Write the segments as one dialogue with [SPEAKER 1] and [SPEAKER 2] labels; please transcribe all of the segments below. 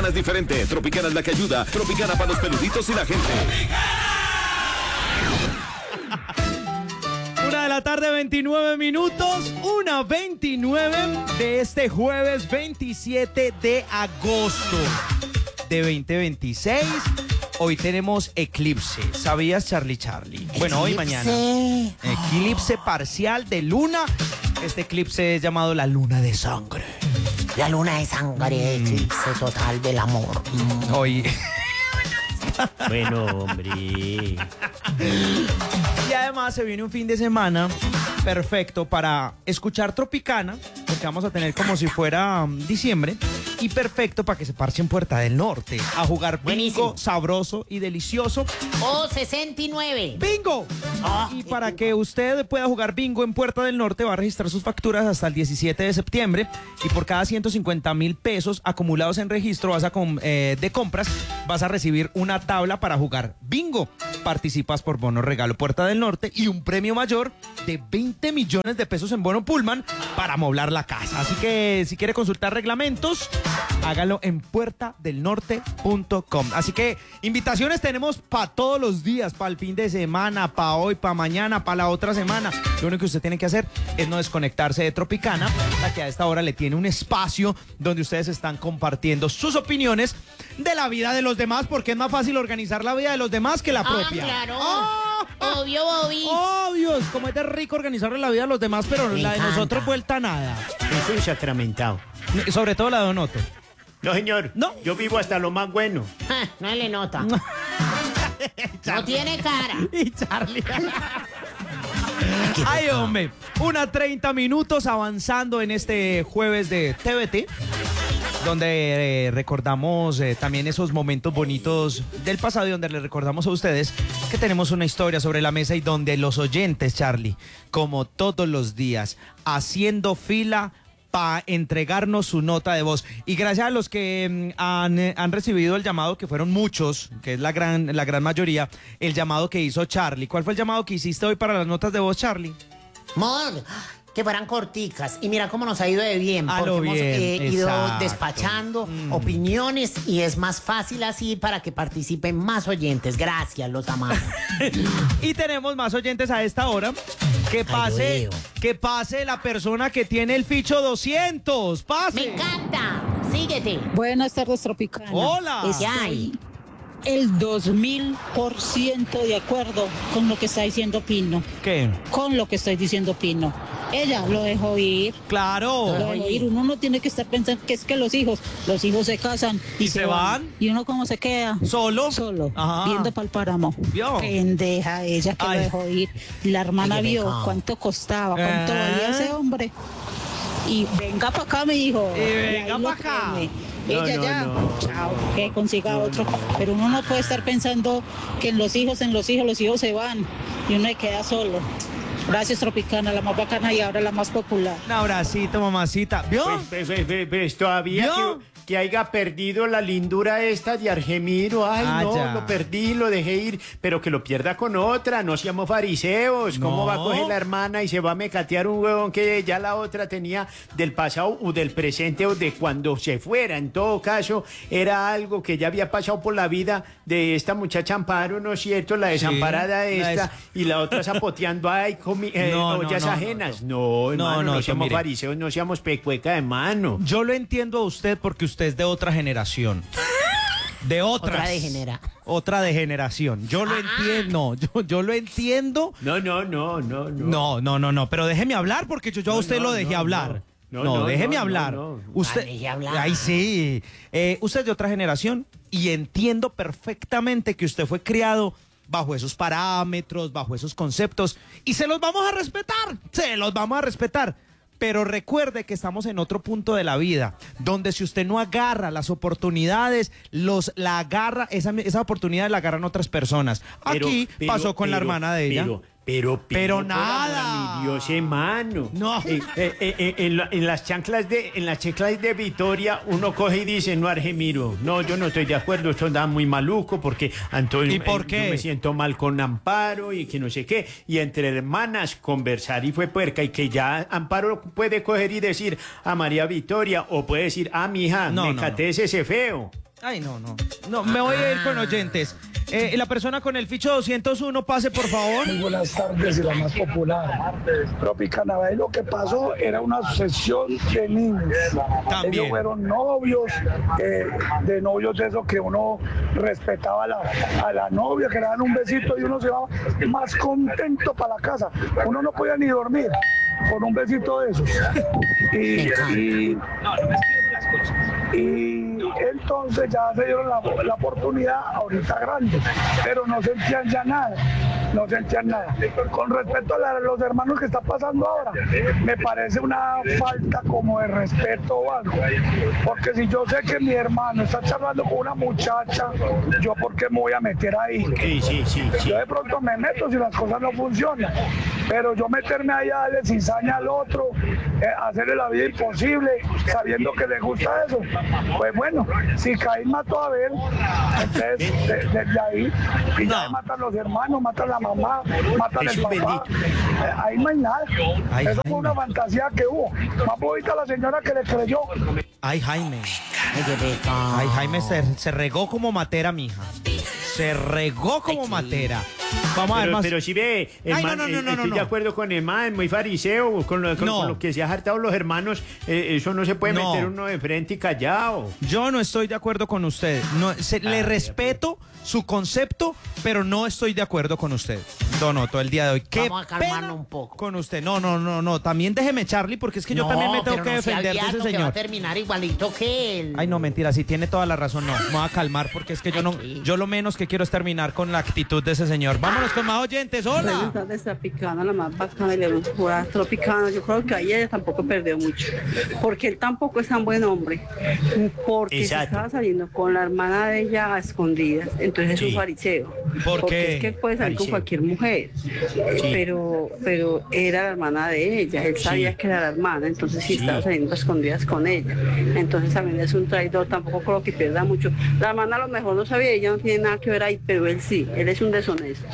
[SPEAKER 1] Tropicana es diferente. Tropicana es la que ayuda. Tropicana para los peluditos y la gente.
[SPEAKER 2] Una de la tarde, 29 minutos. 1:29 de este jueves 27 de agosto de 2026. Hoy tenemos eclipse. ¿Sabías, Charlie? Bueno, hoy y mañana. Eclipse parcial de luna. Este eclipse es llamado la luna de sangre.
[SPEAKER 3] La luna de sangre, eclipse total del amor.
[SPEAKER 2] Hoy.
[SPEAKER 4] Bueno, hombre.
[SPEAKER 2] Y además se viene un fin de semana perfecto para escuchar Tropicana, porque vamos a tener como si fuera diciembre, y perfecto para que se parche en Puerta del Norte a jugar bingo.
[SPEAKER 3] Buenísimo.
[SPEAKER 2] Sabroso y delicioso.
[SPEAKER 3] ¡Oh, 69!
[SPEAKER 2] ¡Bingo! Y para que usted pueda jugar bingo en Puerta del Norte, va a registrar sus facturas hasta el 17 de septiembre y por cada 150.000 pesos acumulados en registro de compras, vas a recibir una tabla para jugar bingo. Participas por bono regalo Puerta del Norte y un premio mayor de 20 millones de pesos en bono Pullman para amoblar la casa. Así que si quiere consultar reglamentos, hágalo en puertadelnorte.com. Así que invitaciones tenemos para todos los días, para el fin de semana, para hoy, para mañana, para la otra semana. Lo único que usted tiene que hacer es no desconectarse de Tropicana, la que a esta hora le tiene un espacio donde ustedes están compartiendo sus opiniones de la vida de los demás, porque es más fácil organizar la vida de los demás que la propia.
[SPEAKER 3] Claro.
[SPEAKER 2] ¡Ah!
[SPEAKER 3] Obvio, Bobby.
[SPEAKER 2] Obvio, como es de rico organizarle la vida a los demás, pero
[SPEAKER 3] Me
[SPEAKER 2] la de
[SPEAKER 3] encanta.
[SPEAKER 2] nosotros vuelta a nada.
[SPEAKER 4] Eso es sacramentado.
[SPEAKER 2] Sobre todo la de Donoto.
[SPEAKER 4] No, señor.
[SPEAKER 2] No.
[SPEAKER 4] Yo vivo hasta lo más bueno.
[SPEAKER 3] No le nota. No tiene cara.
[SPEAKER 2] Y Charlie. Ay, hombre. 1:30 minutos avanzando en este jueves de TVT, donde recordamos también esos momentos bonitos del pasado y donde les recordamos a ustedes que tenemos una historia sobre la mesa y donde los oyentes, Charlie, como todos los días, haciendo fila para entregarnos su nota de voz. Y gracias a los que han recibido el llamado, que fueron muchos, que es la gran mayoría, el llamado que hizo Charlie. ¿Cuál fue el llamado que hiciste hoy para las notas de voz, Charlie?
[SPEAKER 3] Mod, que fueran corticas. Y mira cómo nos ha ido de bien.
[SPEAKER 2] A
[SPEAKER 3] Porque
[SPEAKER 2] lo
[SPEAKER 3] hemos
[SPEAKER 2] bien,
[SPEAKER 3] ido
[SPEAKER 2] exacto.
[SPEAKER 3] despachando opiniones y es más fácil así para que participen más oyentes. Gracias, los amamos.
[SPEAKER 2] Y tenemos más oyentes a esta hora.
[SPEAKER 3] Ay,
[SPEAKER 2] Que pase la persona que tiene el ficho 200. Pase.
[SPEAKER 3] Me encanta. Síguete.
[SPEAKER 5] Buenas tardes, Tropicana.
[SPEAKER 2] Hola.
[SPEAKER 3] ¿Qué hay?
[SPEAKER 5] El 2000% de acuerdo con lo que está diciendo Pino.
[SPEAKER 2] ¿Qué?
[SPEAKER 5] Con lo que estoy diciendo Pino. Ella lo dejó ir.
[SPEAKER 2] Claro.
[SPEAKER 5] Lo dejó ir. Uno no tiene que estar pensando que es que los hijos se casan
[SPEAKER 2] ¿Y se van?
[SPEAKER 5] Y uno cómo se queda.
[SPEAKER 2] ¿Solo?
[SPEAKER 5] Solo.
[SPEAKER 2] Ajá.
[SPEAKER 5] Viendo para el páramo.
[SPEAKER 2] ¿Vio?
[SPEAKER 5] Pendeja ella que
[SPEAKER 2] Ay.
[SPEAKER 5] lo dejó ir. La hermana
[SPEAKER 3] Oye,
[SPEAKER 5] vio
[SPEAKER 3] pecado.
[SPEAKER 5] cuánto costaba, cuánto valía ese hombre. Y venga para acá, me dijo.
[SPEAKER 2] Y venga
[SPEAKER 5] ahí lo
[SPEAKER 2] pa' acá.
[SPEAKER 5] tiene.
[SPEAKER 4] No,
[SPEAKER 5] Ella
[SPEAKER 4] no,
[SPEAKER 5] ya,
[SPEAKER 4] no.
[SPEAKER 5] chao, que consiga otro. Pero uno no puede estar pensando que en los hijos se van y uno se queda solo. Gracias, Tropicana, la más bacana y ahora la más popular.
[SPEAKER 2] Un abracito, mamacita. ¿Vio?
[SPEAKER 4] Pues todavía
[SPEAKER 2] ¿Vio?
[SPEAKER 4] que haya perdido la lindura esta de Argemiro. Ay,
[SPEAKER 2] Ah,
[SPEAKER 4] no,
[SPEAKER 2] ya.
[SPEAKER 4] lo perdí, lo dejé ir. Pero que lo pierda con otra, no seamos fariseos. ¿Cómo
[SPEAKER 2] No.
[SPEAKER 4] va a coger la hermana y se va a mecatear un huevón que ya la otra tenía del pasado o del presente o de cuando se fuera? En todo caso, era algo que ya había pasado por la vida de esta muchacha Amparo, ¿no es cierto? La desamparada
[SPEAKER 2] la
[SPEAKER 4] esta y la otra zapoteando, ay,
[SPEAKER 2] No,
[SPEAKER 4] ollas
[SPEAKER 2] no, no,
[SPEAKER 4] ajenas. No, hermano, no seamos
[SPEAKER 2] mire.
[SPEAKER 4] fariseos, no seamos pecueca de mano.
[SPEAKER 2] Yo lo entiendo a usted porque usted es de otra generación. De otras.
[SPEAKER 3] Otra degenera.
[SPEAKER 2] Otra degeneración. Yo lo entiendo. Yo lo entiendo.
[SPEAKER 4] No.
[SPEAKER 2] No. Pero déjeme hablar porque yo a
[SPEAKER 4] No,
[SPEAKER 2] usted
[SPEAKER 4] no,
[SPEAKER 2] lo dejé
[SPEAKER 4] no,
[SPEAKER 2] hablar.
[SPEAKER 4] no.
[SPEAKER 2] No,
[SPEAKER 4] No,
[SPEAKER 2] déjeme
[SPEAKER 4] no,
[SPEAKER 2] hablar.
[SPEAKER 4] no.
[SPEAKER 2] Usted.
[SPEAKER 3] Deje hablar.
[SPEAKER 2] Ay, sí. Usted es de otra generación y entiendo perfectamente que usted fue criado bajo esos parámetros, bajo esos conceptos, y se los vamos a respetar. Pero recuerde que estamos en otro punto de la vida, donde si usted no agarra las oportunidades, esa oportunidad la agarran otras personas. Aquí pasó con la hermana de ella.
[SPEAKER 4] Pero
[SPEAKER 2] Pero
[SPEAKER 4] por
[SPEAKER 2] nada.
[SPEAKER 4] amor a mi Dios, hermano.
[SPEAKER 2] No.
[SPEAKER 4] En las chanclas de Vitoria uno coge y dice, no, Argemiro, no, yo no estoy de acuerdo, esto da muy maluco porque Antonio,
[SPEAKER 2] ¿Y por qué?
[SPEAKER 4] yo me siento mal con Amparo y que no sé qué, y entre hermanas conversar y fue puerca, y que ya Amparo puede coger y decir a María Victoria, o puede decir, mi hija,
[SPEAKER 2] No,
[SPEAKER 4] me
[SPEAKER 2] no,
[SPEAKER 4] caté ese feo.
[SPEAKER 2] Ay, no. No, me voy a ir con oyentes. La persona con el ficho 201, pase, por favor.
[SPEAKER 6] Muy buenas tardes y la más popular. Tropicana, lo que pasó era una sucesión de niños.
[SPEAKER 2] También.
[SPEAKER 6] Ellos fueron novios, de novios eso que uno respetaba a la novia, que le dan un besito y uno se va más contento para la casa. Uno no podía ni dormir con un besito de esos. Y entonces ya se dieron la oportunidad ahorita grande, pero no sentían ya nada, Con respecto a los hermanos que está pasando ahora, me parece una falta como de respeto o algo, porque si yo sé que mi hermano está charlando con una muchacha, ¿yo por qué me voy a meter ahí?
[SPEAKER 4] Sí.
[SPEAKER 6] Yo de pronto me meto si las cosas no funcionan, pero yo meterme ahí a darle cizaña al otro, hacerle la vida imposible, sabiendo que le gusta eso, pues bueno, si Caín mató a Abel, entonces desde ahí, y ya matan los hermanos, matan la mamá, matan el papá, ahí no hay nada. Eso fue una fantasía que hubo. Más bonita la señora que le creyó.
[SPEAKER 2] Ay, Jaime. Ay, Jaime se regó como matera, mija. Se regó como matera. Vamos a ver más.
[SPEAKER 4] Pero si ve, estoy de acuerdo con el man, muy fariseo, con lo que se ha hartado los hermanos, eso no se puede meter uno de frente y callado.
[SPEAKER 2] Yo no estoy de acuerdo con usted. Le respeto su concepto, pero no estoy de acuerdo con usted. Todo el día de hoy.
[SPEAKER 3] Vamos a calmarnos un poco.
[SPEAKER 2] Con usted. No. También déjeme, Charlie, porque es que yo también me tengo que defender de ese señor.
[SPEAKER 3] Que va a terminar igualito que él.
[SPEAKER 2] Ay, no, mentira, sí tiene toda la razón. No, me voy a calmar porque es que yo lo menos que quiero es terminar con la actitud de ese señor. Vámonos con más oyentes. Hola.
[SPEAKER 7] Buenas tardes, Tropicana, la más bacana y la mejor Tropicana. Yo creo que ahí ella tampoco perdió mucho, porque él tampoco es tan buen hombre, porque se estaba saliendo con la hermana de ella a escondidas, entonces es un fariseo. Porque es que él puede salir con cualquier mujer, pero era la hermana de ella, él sabía que era la hermana, entonces sí estaba saliendo a escondidas con ella, entonces también es un traidor, tampoco creo que pierda mucho. La hermana a lo mejor no sabía, ella no tiene nada que ver ahí, pero él sí, él es un deshonesto.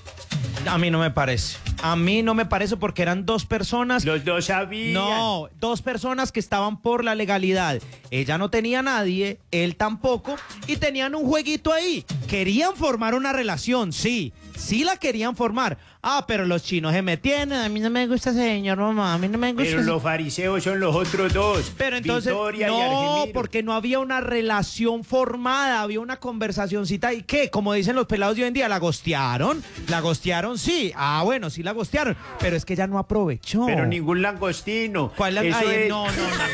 [SPEAKER 2] A mí no me parece. A mí no me parece porque eran dos personas.
[SPEAKER 4] Los dos sabían.
[SPEAKER 2] No, dos personas que estaban por la legalidad. Ella no tenía a nadie, él tampoco, y tenían un jueguito ahí. Querían formar una relación, sí la querían formar. Pero los chinos se metían. A mí no me gusta ese señor, mamá. A mí no me gusta.
[SPEAKER 4] Pero los fariseos son los otros dos.
[SPEAKER 2] Pero entonces,
[SPEAKER 4] Victoria y
[SPEAKER 2] no,
[SPEAKER 4] Argemiro.
[SPEAKER 2] porque no había una relación formada, había una conversacioncita. ¿Y qué? Como dicen los pelados de hoy en día, ¿la gostearon? ¿La gostearon? Sí. Bueno, sí la gostearon. Pero es que ella no aprovechó.
[SPEAKER 4] Pero ningún langostino.
[SPEAKER 2] ¿Cuál langostino?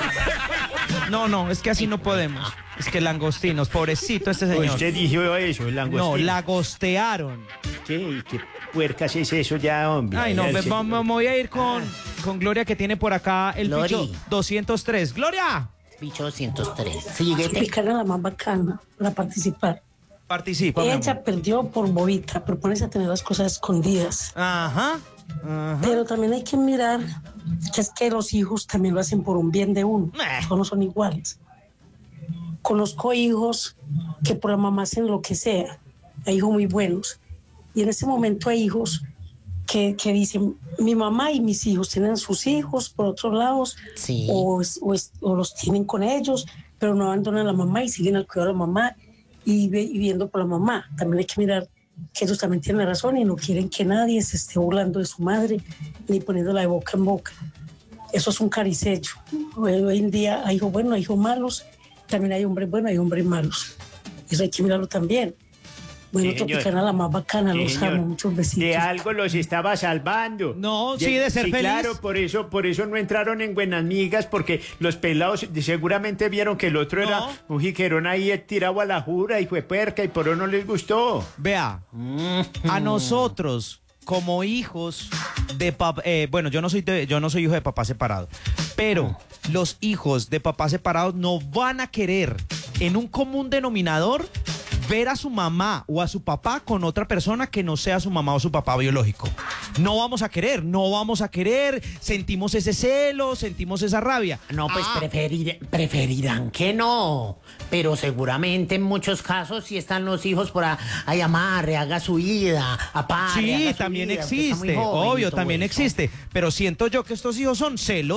[SPEAKER 2] No, es que así no podemos. Es que langostinos, pobrecito este señor.
[SPEAKER 4] Usted dijo eso, el langostino.
[SPEAKER 2] No, la gostearon.
[SPEAKER 4] ¿Qué puercas es eso ya, hombre?
[SPEAKER 2] Ay, no, me voy a ir con Gloria, que tiene por acá el
[SPEAKER 3] Glory.
[SPEAKER 2] ficho 203. ¡Gloria!
[SPEAKER 3] Ficho 203. Síguete.
[SPEAKER 8] Tropicana, la más bacana, la participar.
[SPEAKER 2] Participa, mi
[SPEAKER 8] Ella
[SPEAKER 2] amor.
[SPEAKER 8] perdió por bobita, pero pones a tener las cosas escondidas.
[SPEAKER 2] Ajá.
[SPEAKER 8] Pero también hay que mirar que es que los hijos también lo hacen por un bien de uno. No son iguales. Conozco hijos que por la mamá hacen lo que sea. Hay hijos muy buenos. Y en este momento hay hijos que dicen, mi mamá y mis hijos tienen sus hijos por otros lados,
[SPEAKER 3] Sí.
[SPEAKER 8] o los tienen con ellos, pero no abandonan a la mamá y siguen al cuidado de la mamá y viviendo por la mamá. También hay que mirar que ellos también tienen razón y no quieren que nadie se esté burlando de su madre ni poniéndola de boca en boca. Eso es un caricecho. Hoy en día hay hijos buenos, hay hijos malos, también hay hombres buenos, hay hombres malos. Eso hay que mirarlo también. Bueno,
[SPEAKER 4] Sí, señor.
[SPEAKER 8] Tropicana, la más bacana,
[SPEAKER 4] Sí,
[SPEAKER 8] los
[SPEAKER 4] señor.
[SPEAKER 8] amo, muchos besitos.
[SPEAKER 4] De algo los estaba salvando.
[SPEAKER 2] No, sí, de ser feliz.
[SPEAKER 4] Claro, por eso no entraron en buenas migas, porque los pelados seguramente vieron que el otro era un jiquerón ahí tirado a la jura y fue puerca y por eso no les gustó.
[SPEAKER 2] Vea, a nosotros como hijos de papá, bueno, yo no soy hijo de papá separado, pero los hijos de papá separados no van a querer en un común denominador ver a su mamá o a su papá con otra persona que no sea su mamá o su papá biológico. No vamos a querer, sentimos ese celo, sentimos esa rabia.
[SPEAKER 3] No, pues preferirán que no, pero seguramente en muchos casos sí están los hijos por ahí, amarre, haga su vida, apare,
[SPEAKER 2] Sí,
[SPEAKER 3] haga su
[SPEAKER 2] también
[SPEAKER 3] vida, usted está muy
[SPEAKER 2] existe,
[SPEAKER 3] joven y
[SPEAKER 2] obvio,
[SPEAKER 3] todo
[SPEAKER 2] también
[SPEAKER 3] eso.
[SPEAKER 2] existe, pero siento yo que estos hijos son celos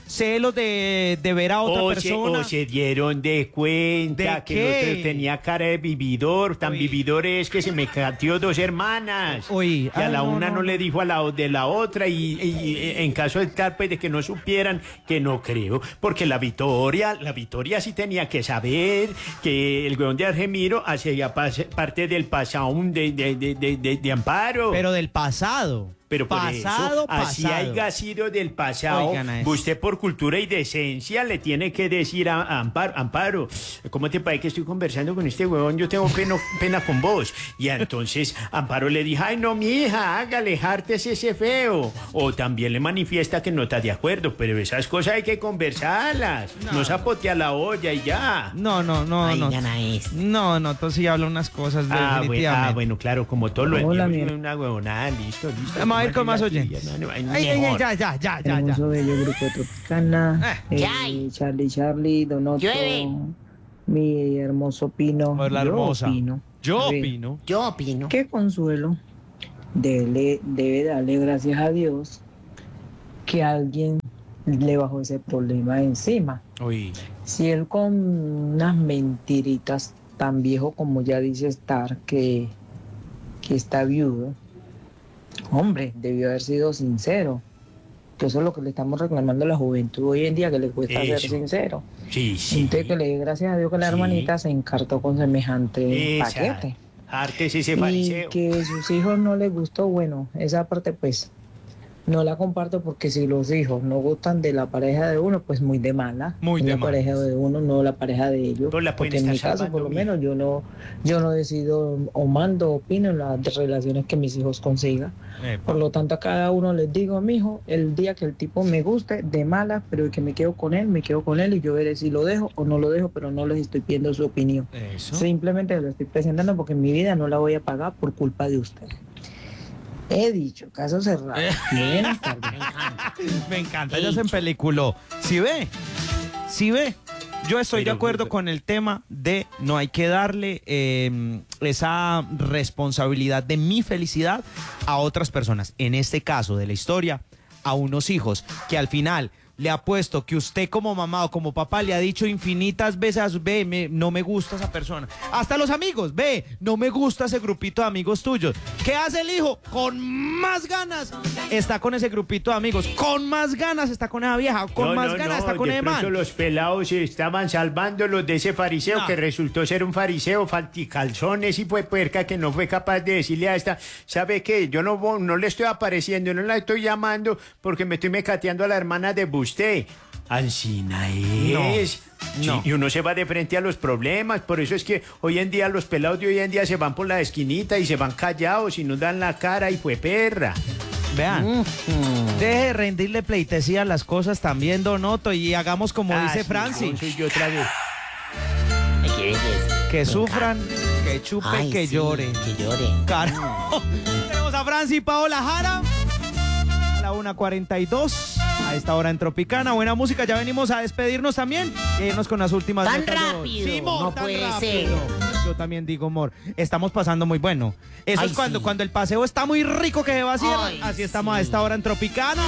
[SPEAKER 2] celos de ver a otra persona.
[SPEAKER 4] O se dieron de cuenta
[SPEAKER 2] ¿De
[SPEAKER 4] que
[SPEAKER 2] qué?
[SPEAKER 4] el otro tenía cara de vividor. Tan vividor es que se me cateó 2 hermanas.
[SPEAKER 2] Uy,
[SPEAKER 4] y a la una no le dijo a la de la otra. Y en caso de tal, pues de que no supieran, que no creo. Porque la Victoria sí tenía que saber que el weón de Argemiro hacía parte del pasado de Amparo.
[SPEAKER 2] Pero del pasado.
[SPEAKER 4] Pero por
[SPEAKER 2] pasado,
[SPEAKER 4] eso, así haya sido del pasado, usted por cultura y decencia le tiene que decir a Amparo, ¿cómo te parece que estoy conversando con este huevón? Yo tengo pena con vos. Y entonces Amparo le dijo, ay no, mija, hágale, jártese ese feo. O también le manifiesta que no está de acuerdo, pero esas cosas hay que conversarlas. No zapotea la olla y ya.
[SPEAKER 2] No. No, entonces sí habla unas cosas definitivamente.
[SPEAKER 4] Bueno, claro, como todo lo entiendo, una huevonada, listo.
[SPEAKER 2] Vamos a ir con más oyentes. Ya.
[SPEAKER 9] Hermoso bello grupo Tropicana. Charlie, Donoto. Mi hermoso Pino.
[SPEAKER 2] Por la hermosa. Yo opino.
[SPEAKER 9] Qué consuelo. Debe darle gracias a Dios que alguien le bajó ese problema encima.
[SPEAKER 2] Uy.
[SPEAKER 9] Si él con unas mentiritas tan viejo como ya dice estar, que está viudo, hombre, debió haber sido sincero. Que eso es lo que le estamos reclamando a la juventud hoy en día, que le cuesta ser sincero.
[SPEAKER 4] Sí.
[SPEAKER 9] Entonces que le dé gracias a Dios que la hermanita se encartó con semejante paquete.
[SPEAKER 4] Ese fariseo.
[SPEAKER 9] Y que sus hijos no les gustó, bueno, esa parte pues no la comparto, porque si los hijos no gustan de la pareja de uno, pues muy de mala. La pareja de uno, no la pareja de ellos. Porque en mi caso, por lo menos, yo no decido o mando, opino en las relaciones que mis hijos consigan. Por lo tanto, a cada uno les digo, mijo, el día que el tipo me guste, de mala, pero que me quedo con él, y yo veré si lo dejo o no lo dejo, pero no les estoy pidiendo su opinión.
[SPEAKER 2] ¿Eso?
[SPEAKER 9] Simplemente lo estoy presentando porque mi vida no la voy a pagar por culpa de usted. He dicho, caso cerrado.
[SPEAKER 2] Me encanta, ella se empeliculó. ¿Sí ve? Yo estoy de acuerdo con el tema de no hay que darle esa responsabilidad de mi felicidad a otras personas. En este caso de la historia, a unos hijos que al final le apuesto que usted como mamá o como papá le ha dicho infinitas veces, no me gusta esa persona. Hasta los amigos, no me gusta ese grupito de amigos tuyos. ¿Qué hace el hijo? Con más ganas está con ese grupito de amigos. Con más ganas está con esa vieja. Con más ganas está con ese man.
[SPEAKER 4] Los pelados estaban salvándolos de ese fariseo que resultó ser un fariseo falticalzones y fue puerca que no fue capaz de decirle a esta, ¿sabe qué? Yo no le estoy apareciendo, no la estoy llamando porque me estoy mecateando a la hermana de usted. Ancina es. No. Y uno se va de frente a los problemas. Por eso es que hoy en día los pelados de hoy en día se van por la esquinita y se van callados y nos dan la cara y fue perra.
[SPEAKER 2] Vean, deje de rendirle pleitesía a las cosas también, Donoto, y hagamos como dice Francis.
[SPEAKER 4] Soy yo otra vez.
[SPEAKER 2] Que sufran, que chupen, que lloren.
[SPEAKER 3] Que lloren.
[SPEAKER 2] Claro. Tenemos a Francis y Paola Jara a la 1:42. A esta hora en Tropicana, buena música, ya venimos a despedirnos también. Irnos con las últimas.
[SPEAKER 3] ¡Tan rápido!
[SPEAKER 2] Sí, Mor,
[SPEAKER 3] no
[SPEAKER 2] tan
[SPEAKER 3] puede
[SPEAKER 2] rápido.
[SPEAKER 3] ser.
[SPEAKER 2] Yo también digo, Mor, estamos pasando muy bueno. Eso es cuando el paseo está muy rico que se va a hacer. Así estamos a esta hora en Tropicana.